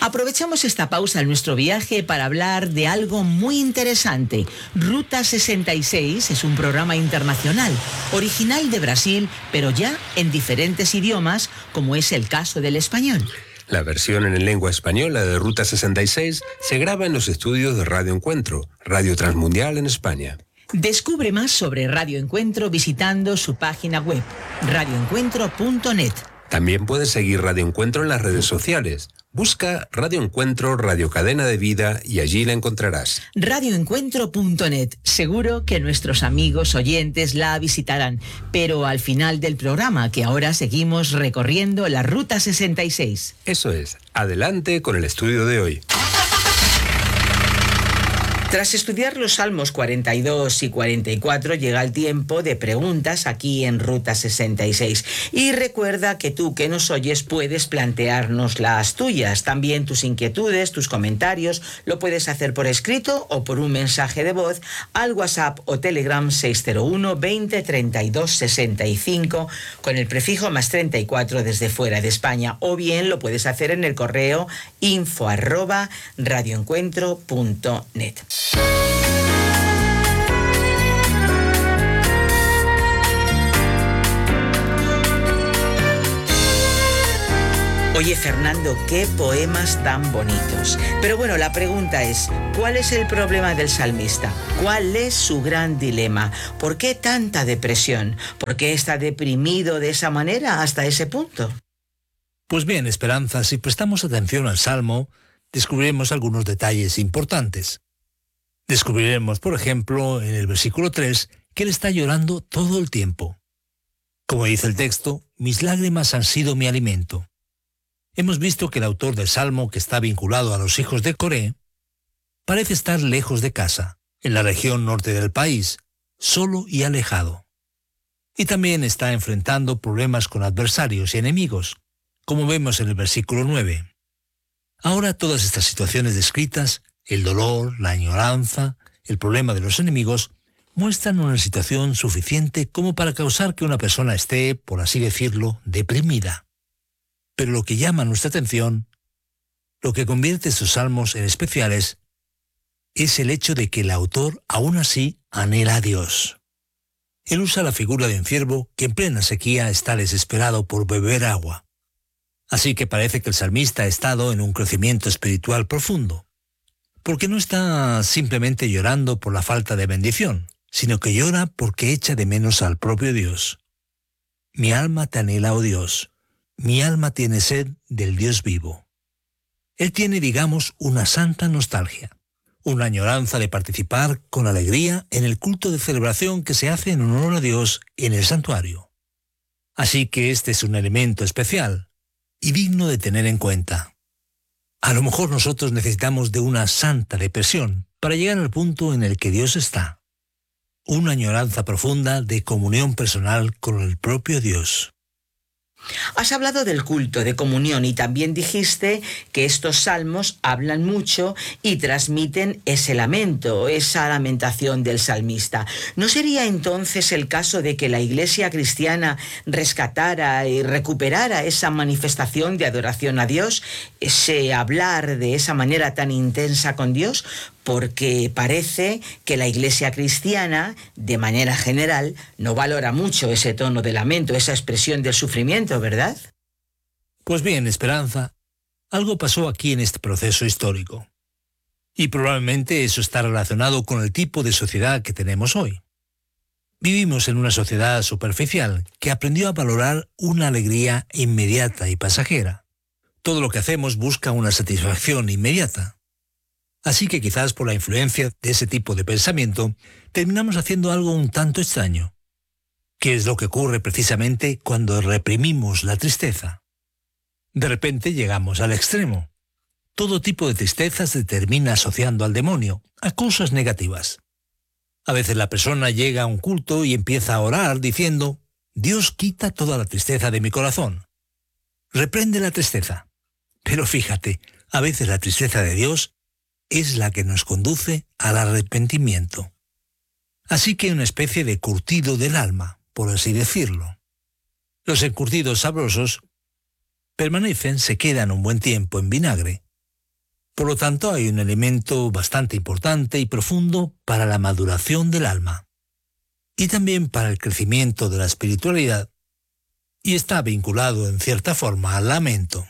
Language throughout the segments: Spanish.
Aprovechamos esta pausa en nuestro viaje para hablar de algo muy interesante. Ruta 66 es un programa internacional, original de Brasil, pero ya en diferentes idiomas, como es el caso del español. La versión en lengua española de Ruta 66 se graba en los estudios de Radio Encuentro, Radio Transmundial en España. Descubre más sobre Radio Encuentro visitando su página web, radioencuentro.net. También puedes seguir Radio Encuentro en las redes sociales. Busca Radio Encuentro, Radio Cadena de Vida y allí la encontrarás. Radioencuentro.net. Seguro que nuestros amigos oyentes la visitarán. Pero al final del programa, que ahora seguimos recorriendo la Ruta 66. Eso es. Adelante con el estudio de hoy. Tras estudiar los Salmos 42 y 44, llega el tiempo de preguntas aquí en Ruta 66. Y recuerda que tú que nos oyes puedes plantearnos las tuyas, también tus inquietudes, tus comentarios, lo puedes hacer por escrito o por un mensaje de voz al WhatsApp o Telegram 601 20 32 65 con el prefijo +34 desde fuera de España, o bien lo puedes hacer en el correo info@radioencuentro.net. Oye, Fernando, qué poemas tan bonitos. Pero bueno, la pregunta es, ¿cuál es el problema del salmista? ¿Cuál es su gran dilema? ¿Por qué tanta depresión? ¿Por qué está deprimido de esa manera hasta ese punto? Pues bien, Esperanza, si prestamos atención al Salmo, descubriremos algunos detalles importantes. Descubriremos, por ejemplo, en el versículo 3, que él está llorando todo el tiempo. Como dice el texto, mis lágrimas han sido mi alimento. Hemos visto que el autor del Salmo, que está vinculado a los hijos de Coré, parece estar lejos de casa, en la región norte del país, solo y alejado. Y también está enfrentando problemas con adversarios y enemigos, como vemos en el versículo 9. Ahora todas estas situaciones descritas, el dolor, la añoranza, el problema de los enemigos, muestran una situación suficiente como para causar que una persona esté, por así decirlo, deprimida. Pero lo que llama nuestra atención, lo que convierte estos salmos en especiales, es el hecho de que el autor aún así anhela a Dios. Él usa la figura de un ciervo que en plena sequía está desesperado por beber agua. Así que parece que el salmista ha estado en un crecimiento espiritual profundo, porque no está simplemente llorando por la falta de bendición, sino que llora porque echa de menos al propio Dios. Mi alma te anhela, oh Dios, mi alma tiene sed del Dios vivo. Él tiene, digamos, una santa nostalgia, una añoranza de participar con alegría en el culto de celebración que se hace en honor a Dios en el santuario. Así que este es un elemento especial y digno de tener en cuenta. A lo mejor nosotros necesitamos de una santa depresión para llegar al punto en el que Dios está. Una añoranza profunda de comunión personal con el propio Dios. Has hablado del culto de comunión y también dijiste que estos salmos hablan mucho y transmiten ese lamento, esa lamentación del salmista. ¿No sería entonces el caso de que la Iglesia cristiana rescatara y recuperara esa manifestación de adoración a Dios, ese hablar de esa manera tan intensa con Dios? Porque parece que la Iglesia cristiana, de manera general, no valora mucho ese tono de lamento, esa expresión del sufrimiento, ¿verdad? Pues bien, Esperanza, algo pasó aquí en este proceso histórico. Y probablemente eso está relacionado con el tipo de sociedad que tenemos hoy. Vivimos en una sociedad superficial que aprendió a valorar una alegría inmediata y pasajera. Todo lo que hacemos busca una satisfacción inmediata. Así que quizás por la influencia de ese tipo de pensamiento, terminamos haciendo algo un tanto extraño. ¿Qué es lo que ocurre precisamente cuando reprimimos la tristeza? De repente llegamos al extremo. Todo tipo de tristeza se termina asociando al demonio, a cosas negativas. A veces la persona llega a un culto y empieza a orar diciendo, Dios quita toda la tristeza de mi corazón. Reprende la tristeza. Pero fíjate, a veces la tristeza de Dios es la que nos conduce al arrepentimiento. Así que una especie de curtido del alma, por así decirlo. Los encurtidos sabrosos permanecen, se quedan un buen tiempo en vinagre, Por lo tanto, hay un elemento bastante importante y profundo para la maduración del alma y también para el crecimiento de la espiritualidad, y está vinculado en cierta forma al lamento.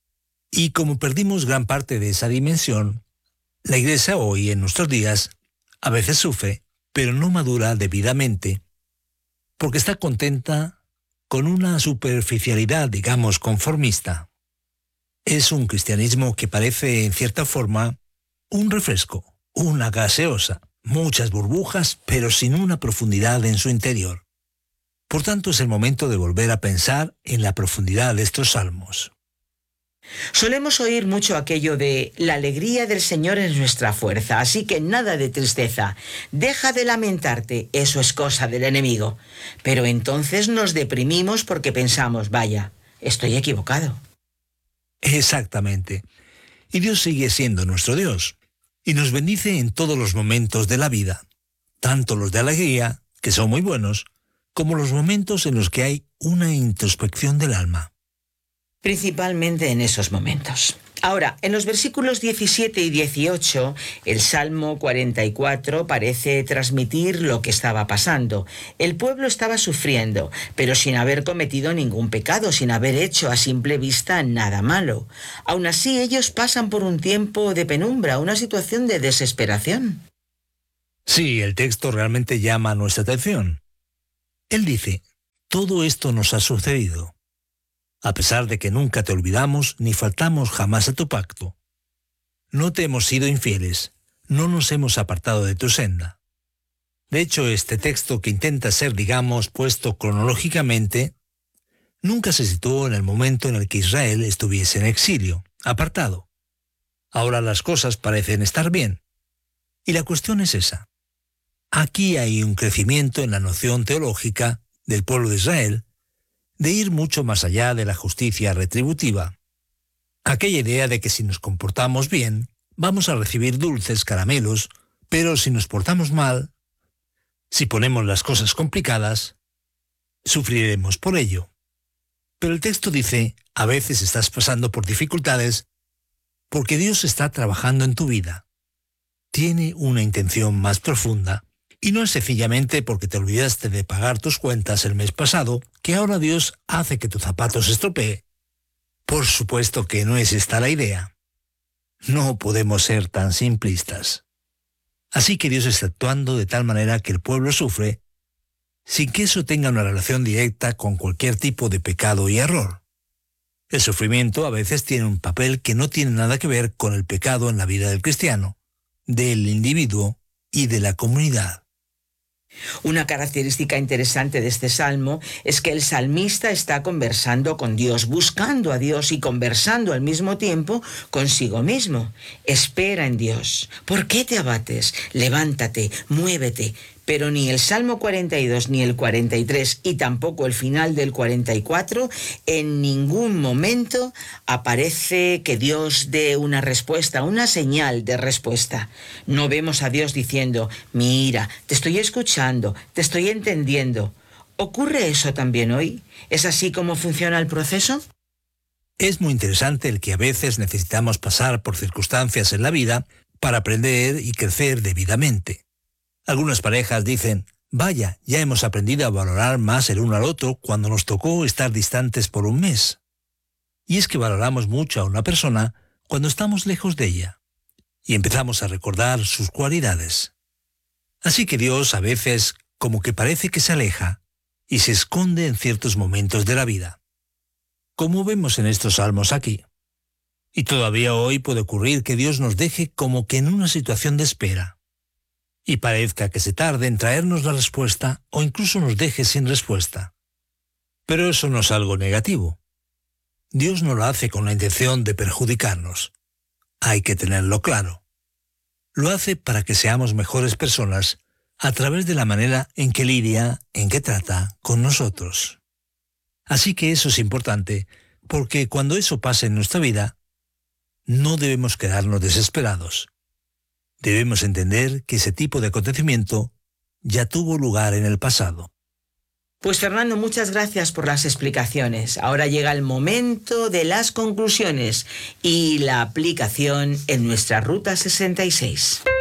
Y como perdimos gran parte de esa dimensión, la Iglesia hoy, en nuestros días, a veces sufre, pero no madura debidamente, porque está contenta con una superficialidad, digamos, conformista. Es un cristianismo que parece, en cierta forma, un refresco, una gaseosa, muchas burbujas, pero sin una profundidad en su interior. Por tanto, es el momento de volver a pensar en la profundidad de estos salmos. Solemos oír mucho aquello de la alegría del Señor es nuestra fuerza, así que nada de tristeza. Deja de lamentarte, eso es cosa del enemigo. Pero entonces nos deprimimos porque pensamos, vaya, estoy equivocado. Exactamente. Y Dios sigue siendo nuestro Dios, y nos bendice en todos los momentos de la vida, tanto los de alegría, que son muy buenos, como los momentos en los que hay una introspección del alma. Principalmente en esos momentos. Ahora, en los versículos 17 y 18, el Salmo 44 parece transmitir lo que estaba pasando. El pueblo estaba sufriendo, pero sin haber cometido ningún pecado, sin haber hecho a simple vista nada malo. Aún así, ellos pasan por un tiempo de penumbra, una situación de desesperación. Sí, el texto realmente llama nuestra atención. Él dice, todo esto nos ha sucedido, a pesar de que nunca te olvidamos ni faltamos jamás a tu pacto. No te hemos sido infieles, no nos hemos apartado de tu senda. De hecho, este texto, que intenta ser, digamos, puesto cronológicamente, nunca se situó en el momento en el que Israel estuviese en exilio, apartado. Ahora las cosas parecen estar bien. Y la cuestión es esa. Aquí hay un crecimiento en la noción teológica del pueblo de Israel, de ir mucho más allá de la justicia retributiva. Aquella idea de que si nos comportamos bien, vamos a recibir dulces caramelos, pero si nos portamos mal, si ponemos las cosas complicadas, sufriremos por ello. Pero el texto dice, a veces estás pasando por dificultades porque Dios está trabajando en tu vida. Tiene una intención más profunda. Y no es sencillamente porque te olvidaste de pagar tus cuentas el mes pasado que ahora Dios hace que tu zapato se estropee. Por supuesto que no es esta la idea. No podemos ser tan simplistas. Así que Dios está actuando de tal manera que el pueblo sufre sin que eso tenga una relación directa con cualquier tipo de pecado y error. El sufrimiento a veces tiene un papel que no tiene nada que ver con el pecado en la vida del cristiano, del individuo y de la comunidad. Una característica interesante de este salmo es que el salmista está conversando con Dios, buscando a Dios y conversando al mismo tiempo consigo mismo. Espera en Dios. ¿Por qué te abates? Levántate, muévete. Pero ni el Salmo 42 ni el 43 y tampoco el final del 44 en ningún momento aparece que Dios dé una respuesta, una señal de respuesta. No vemos a Dios diciendo, mira, te estoy escuchando, te estoy entendiendo. ¿Ocurre eso también hoy? ¿Es así como funciona el proceso? Es muy interesante el que a veces necesitamos pasar por circunstancias en la vida para aprender y crecer debidamente. Algunas parejas dicen, vaya, ya hemos aprendido a valorar más el uno al otro cuando nos tocó estar distantes por un mes. Y es que valoramos mucho a una persona cuando estamos lejos de ella y empezamos a recordar sus cualidades. Así que Dios a veces como que parece que se aleja y se esconde en ciertos momentos de la vida, como vemos en estos salmos aquí. Y todavía hoy puede ocurrir que Dios nos deje como que en una situación de espera, y parezca que se tarde en traernos la respuesta o incluso nos deje sin respuesta. Pero eso no es algo negativo. Dios no lo hace con la intención de perjudicarnos. Hay que tenerlo claro. Lo hace para que seamos mejores personas a través de la manera en que lidia, en que trata con nosotros. Así que eso es importante, porque cuando eso pase en nuestra vida, no debemos quedarnos desesperados. Debemos entender que ese tipo de acontecimiento ya tuvo lugar en el pasado. Pues Fernando, muchas gracias por las explicaciones. Ahora llega el momento de las conclusiones y la aplicación en nuestra Ruta 66.